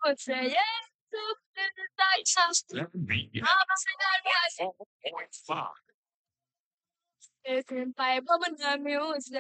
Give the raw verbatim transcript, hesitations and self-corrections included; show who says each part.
Speaker 1: Say yes to the night. I'm a It's in five, but I'm